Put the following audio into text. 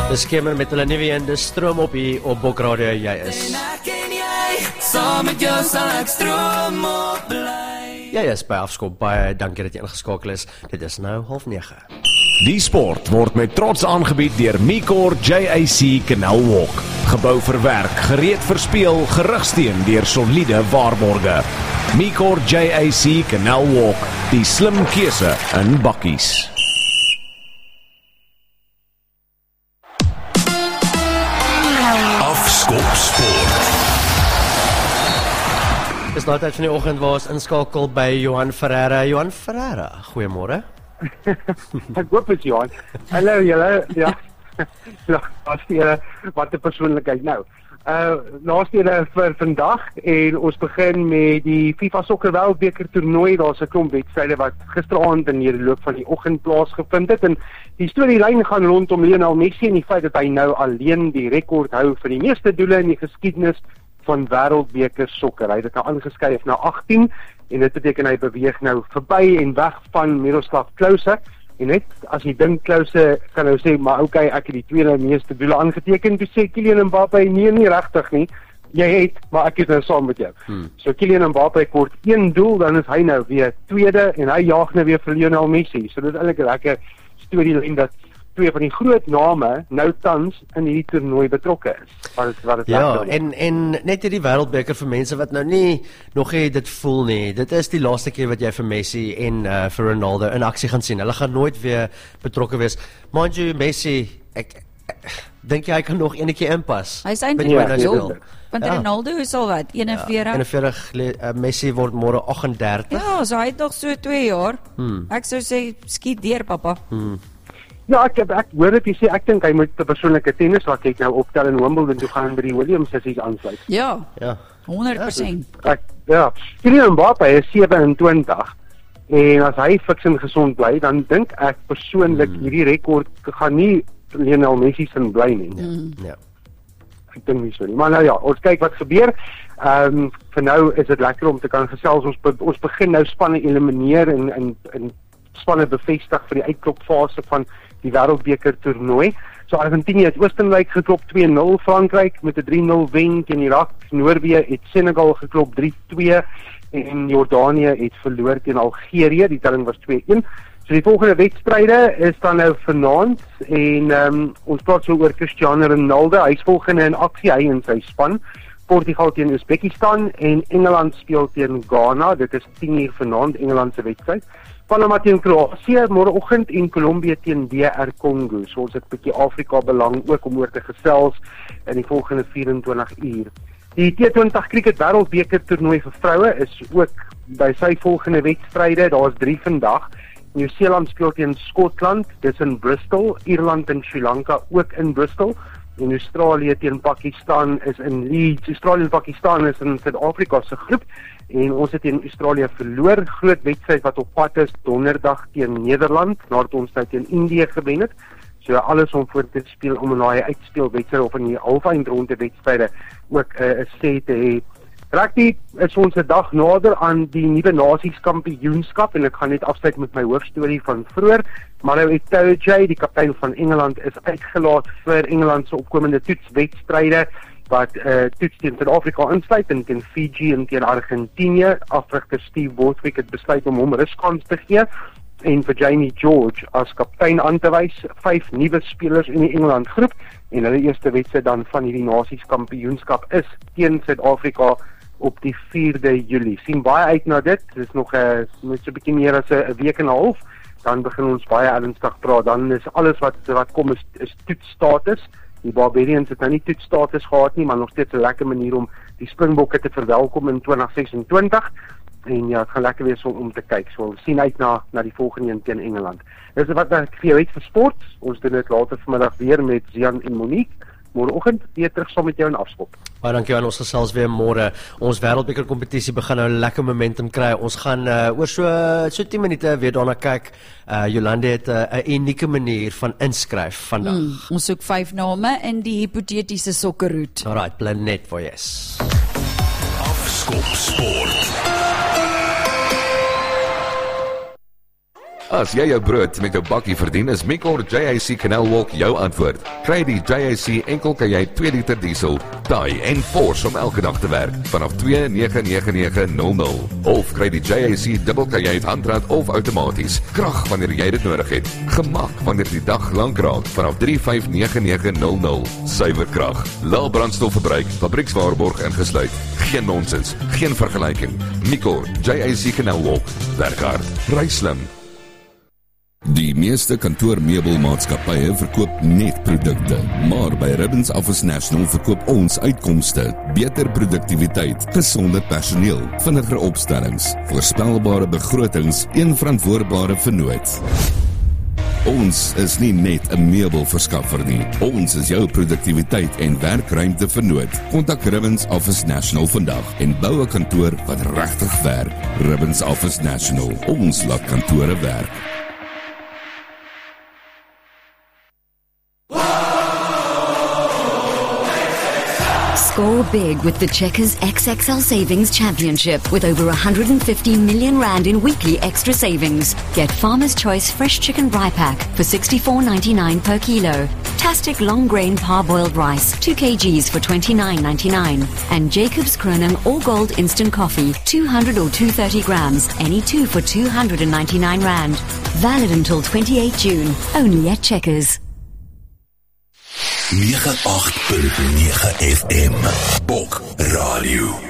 Beskemer met hulle nuwe een, dis Stroom op hier op Bokradio, jy is. Jy is by Afskop, baie dankie dat jy ingeskakel is. Dit is nou 8:30. Die sport word met trots aangebied deur Micor JAC Canal Walk. Gebou vir werk, gereed vir speel, gerugsteun deur soliede waarborge. Micor JAC Canal Walk, die slim keuse in bakkies. Afskop Sport. Dis nou tyd van die oggend waar ons inskakel by Johan Ferreira. Johan Ferreira, goeiemôre. Ek hoop dit Johan. Hallo julle, ja. Wat 'n persoonlikheid nou. Laaste vir vandag en ons begin met die FIFA Sokker Wêreldbeker toernooi. Daar's 'n klomp wedstryde wat gisteraand in die loop van die oggend plaasgevind het en die storielyn gaan rondom Lionel Messi en die feit dat hy nou alleen die rekord hou vir die meeste doele in die geskiedenis van Wêreldbeker sokker. Hy het dit nou aangeskuif na 18 en dit beteken hy beweeg nou verby en weg van Miroslav Klose. En net as jy dink Klose kan nou sê, maar okay, ek het die tweede meeste doele aangeteken, toe sê Kylian Mbappé, nee, nie regtig nie. Jy het, maar ek is nou saam met jou. So Kylian Mbappé kort 1 doel, dan is hy nou weer tweede en hy jaag nou weer vir Lionel Messi. So dit is eintlik 'n lekker storielyn dat twee van die groot name nou tans in hierdie toernooi betrokke is. Wat het Ja, en net hierdie Wêreldbeker vir mense wat nou nie nog dit voel nie. Dit is die laaste keer wat jy vir Messi en vir Ronaldo in aksie gaan sien. Hulle gaan nooit weer betrokke wees. Mind you, Messi, ek dink jy hy kan nog eenetjie inpas. Hy is eintlik jong. Want Ronaldo is al wat, 41. 41, Messi word môre 38. Ja, so hy het nog so 2 jaar. Ek sou sê, skiet deur, pappa. Ja, ek hoor dit jy sê, ek dink hy moet 'n persoonlike tennisraket nou optel in Wimbledon toe gaan by die Williams sissies aansluit. Ja, 100%. Kylian Mbappé is 27 en as hy fiks en gesond bly, dan dink ek persoonlik hierdie rekord gaan nie Lionel Messi se bly nie. Ja. Ek dink nie so nie. Maar nou ja, ons kyk wat gebeur. Vir nou is dit lekker om te kan gesels. Ons begin nou spanne elimineer en spanne bevestig vir die uitklopfase van die Wêreldbeker toernooi. So Argentinië het Oostenryk geklop 2-0, Frankryk met 'n 3-0 wen teen Irak, Noorwe het Senegal geklop 3-2 en Jordanië het verloor teen Algerië, die telling was 2-1. So die volgende wedstryde is dan nou vanaand en ons praat so oor Cristiano Ronaldo, hy's volgende in aksie, hy en sy span. Portugal teen Uzbekistan en Engeland speel teen Ghana, dit is 10:00 vanaand, Engeland se wedstryd. Panama teen Kroasie môreoggend en Kolombie teen DR Congo. So ons het 'n bietjie Afrika belang ook om oor te gesels in die volgende 24 uur. Die T20 Cricket Wêreldbeker toernooi vir vroue is ook by sy volgende wedstryde. Daar's 3 vandag. Nieu-Seeland speel teen Skotland, dis in Bristol, Ierland en Sri Lanka ook in Bristol. En Australië teen Pakistan is in Leeds. Australië en Pakistan is in Suid-Afrika se groep en ons het teen Australië verloor. Groot wedstryd wat op pad is donderdag teen Nederland nadat ons nou teen Indië gewen het. So alles om voor te speel om 'n daai uitspelwedstryd of in die halfeindronde wedstryde ook 'n sê te hê. Rugby is ons 'n dag nader aan die nuwe Nasieskampioenskap en ek gaan net afsluit met my hoofstorie van vroeër. Manu Itoje, die kaptein van Engeland, is uitgelaat vir Engeland se opkomende toetswedstryde wat toets teen Suid-Afrika insluit en teen Fiji en teen Argentinië. Afrigter Steve Borthwick het besluit om hom ruskans te gee en vir Jamie George as kaptein aan te wys. 5 nuwe spelers in die Engeland groep en hulle eerste wedstryd dan van hierdie Nasieskampioenskap is teen Suid-Afrika op die 4de Julie. Sien baie uit na dit. Dit is nog net so 'n bietjie meer as 'n week en 'n half. Dan begin ons baie ernstig praat. Dan is alles wat kom is toetsstatus. Die Barbarians het nou nie toetsstatus gehad nie, maar nog steeds 'n lekker manier om die Springbokke te verwelkom in 2026. En ja, het gaan lekker wees om te kyk. So ons sien uit na die volgende een teen Engeland. Dis wat ek vir jou het vir sport. Ons doen dit later vanmiddag weer met Zian en Monique. Môreoggend weer terug saam met jou in Afskop. Baie dankie aan ons gesels weer môre. Ons Wêreldbeker kompetisie begin nou lekker momentum kry. Ons gaan oor so 10 minute weer daarna kyk. Jolande het 'n unieke manier van inskryf vandag. Ons soek 5 name in die hipotetiese sokkerroet. Alright, plan net for yes. Afskop Sport. As jy jou brood met jou bakkie verdien, is Micor JAC Canal Walk jou antwoord. Kry die JAC enkel kajuit 2 liter diesel, taai en force om elke dag te werk vanaf 2,99900. Of kry die JAC dubbel kajuit handrat of outomaties. Krag wanneer jy dit nodig het. Gemak wanneer die dag lank raak vanaf 3,59900. Suiwer krag, lae brandstofverbruik, fabriekswaarborg ingesluit. Geen nonsens, geen vergelyking. Micor JAC Canal Walk. Werk hard, ry slim. Die meeste kantoormeubelmaatskappye verkoop net produkte, maar by Ribbons Office National verkoop ons uitkomste, beter produktiwiteit, gesonder personeel, vinniger opstellings, voorspelbare begrotings, een verantwoordbare vennoot. Ons is nie net 'n meubelverskaffer nie. Ons is jou produktiwiteit en werkruimte vennoot. Kontak Ribbons Office National vandag en bou 'n kantoor wat regtig werk. Ribbons Office National. Ons laat kantore werk. Score big with the Checkers XXL Savings Championship with over 150 million rand in weekly extra savings. Get Farmer's Choice Fresh Chicken Rye Pack for $64.99 per kilo. Tastic Long Grain Parboiled Rice 2 kgs for $29.99. And Jacob's Kronen All Gold Instant Coffee 200 or 230 grams, any 2 for R299. Valid until 28 June, only at Checkers. 98.9 FM Bok Radio.